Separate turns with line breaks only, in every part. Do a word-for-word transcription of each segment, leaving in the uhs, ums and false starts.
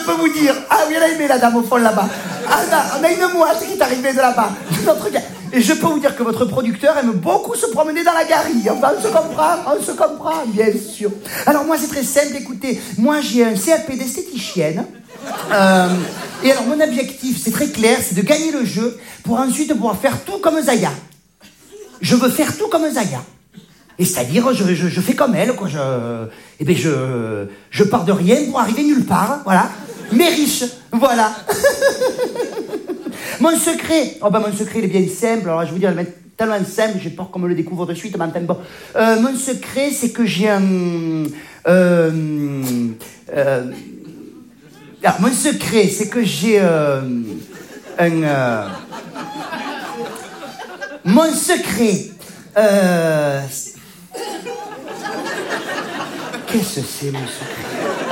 peux vous dire... Ah oui, elle a aimé la dame au fond là-bas. Ah, là, on a une moite qui est arrivée de là-bas. Notre gars. Et je peux vous dire que votre producteur aime beaucoup se promener dans la galerie. Enfin, on se comprend, on se comprend, bien sûr. Alors moi, c'est très simple, écoutez. Moi, j'ai un C A P d'esthéticienne. Euh, et alors, mon objectif, c'est très clair, c'est de gagner le jeu pour ensuite pouvoir faire tout comme Zaya. Je veux faire tout comme Zaya. Et c'est-à-dire, je, je, je fais comme elle, quoi. Je, eh ben, je, je pars de rien pour arriver nulle part, voilà. Mais riche, voilà. Mon secret, oh ben mon secret, il est bien simple. Alors, je vous dire, il est tellement simple, j'ai peur qu'on me le découvre de suite, mais enfin, bon. Euh, mon secret, c'est que j'ai un... Euh, euh, alors, mon secret, c'est que j'ai euh, un... Euh, mon secret... Euh, Qu'est-ce que c'est, mon secret?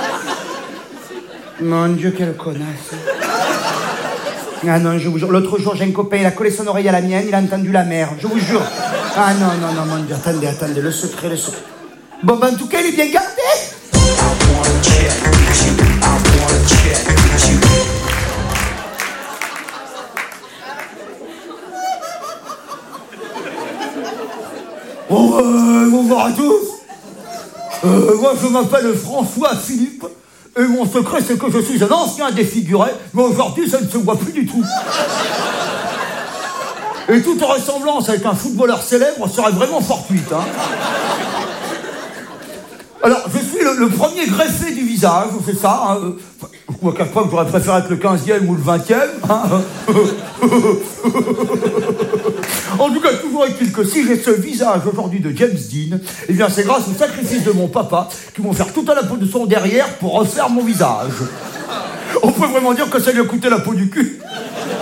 Mon Dieu, quelle connasse. Ah non, je vous jure, l'autre jour, j'ai un copain, il a collé son oreille à la mienne, il a entendu la mer, je vous jure. Ah non, non, non, mon Dieu, attendez, attendez, le secret, le secret. Bon, ben, en tout cas, il est bien gardé. Oh, euh, bonjour à tous. Euh, moi, je m'appelle François Philippe. Et mon secret, c'est que je suis un ancien défiguré, mais aujourd'hui, ça ne se voit plus du tout. Et toute ressemblance avec un footballeur célèbre serait vraiment fortuite, hein. Alors, je suis le, le premier greffé du visage, c'est ça, hein. Je ne me cache pas que j'aurais préféré être le quinzième ou le vingtième, hein. En tout cas, toujours est-il que si j'ai ce visage aujourd'hui de James Dean, eh bien c'est grâce au sacrifice de mon papa qui vont faire toute la peau de son derrière pour refaire mon visage. On peut vraiment dire que ça lui a coûté la peau du cul.